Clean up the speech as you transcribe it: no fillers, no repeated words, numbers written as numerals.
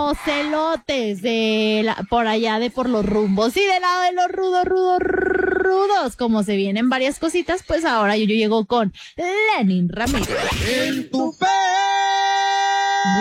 ocelotes por allá de por los rumbos y del lado de los rudos, como se vienen varias cositas, pues ahora yo llego con Lenin Ramírez. En tu